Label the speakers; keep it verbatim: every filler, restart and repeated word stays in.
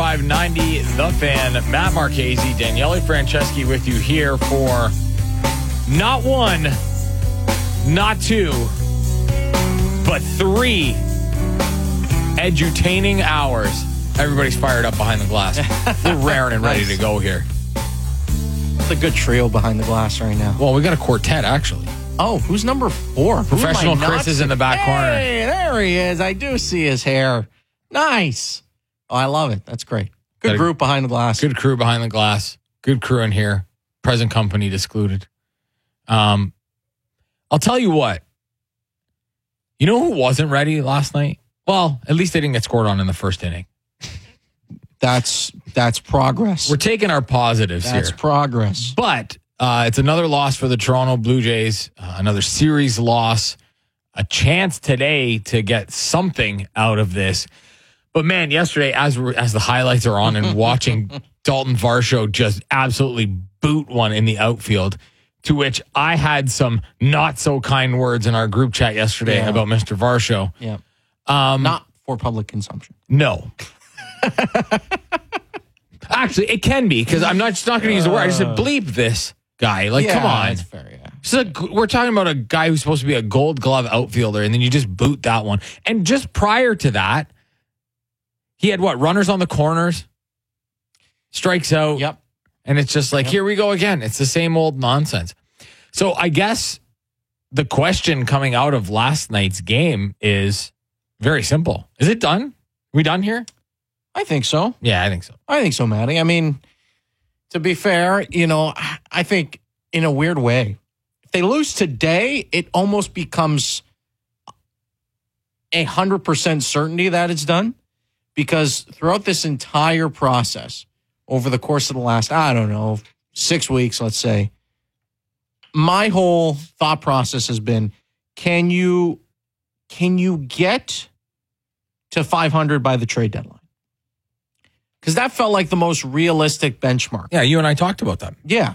Speaker 1: five ninety The Fan. Matt Marchese, Daniele Franceschi with you here for not one, not two, but three edutaining hours. Everybody's fired up behind the glass. We're raring and ready
Speaker 2: Nice.
Speaker 1: to go here.
Speaker 2: It's a good trio behind the glass right now.
Speaker 1: Well, we got a quartet, actually.
Speaker 2: Oh, who's number four? Who am I
Speaker 1: Professional
Speaker 2: not
Speaker 1: Chris is in the back
Speaker 2: Hey,
Speaker 1: corner.
Speaker 2: there he is. I do see his hair. Nice. Oh, I love it. That's great. Good
Speaker 1: Got a-
Speaker 2: group behind the glass.
Speaker 1: Good crew behind the glass. Good crew in here. Present company excluded. Um, I'll tell you what. You know who wasn't ready last night? Well, at least they didn't get scored on in the first inning.
Speaker 2: That's that's progress.
Speaker 1: We're taking our positives
Speaker 2: That's
Speaker 1: here.
Speaker 2: progress.
Speaker 1: But uh, it's another loss for the Toronto Blue Jays, uh, another series loss, a chance today to get something out of this. But man, yesterday, as we're, as the highlights are on and watching Dalton Varsho just absolutely boot one in the outfield, to which I had some not so kind words in our group chat yesterday
Speaker 2: Yeah.
Speaker 1: about Mister Varsho.
Speaker 2: Yeah.
Speaker 1: Um,
Speaker 2: Not for public consumption.
Speaker 1: No. Actually, it can be because I'm not just not going to use the word. I just said bleep this guy. Like,
Speaker 2: Yeah,
Speaker 1: come on.
Speaker 2: That's fair, yeah.
Speaker 1: So we're talking about a guy who's supposed to be a Gold Glove outfielder, and then you just boot that one. And just prior to that, he had what? Runners on the corners, strikes out.
Speaker 2: Yep.
Speaker 1: And it's just like,
Speaker 2: Yep.
Speaker 1: here we go again. It's the same old nonsense. So I guess the question coming out of last night's game is very simple. Is it done? We done here?
Speaker 2: I think so.
Speaker 1: Yeah, I think so.
Speaker 2: I think so, Matty. I mean, to be fair, you know, I think in a weird way, if they lose today, it almost becomes a hundred percent certainty that it's done, because throughout this entire process, over the course of the last, I don't know, six weeks, let's say, my whole thought process has been, can you, can you get to five hundred by the trade deadline? Because that felt like the most realistic benchmark.
Speaker 1: Yeah, you and I talked about that.
Speaker 2: Yeah.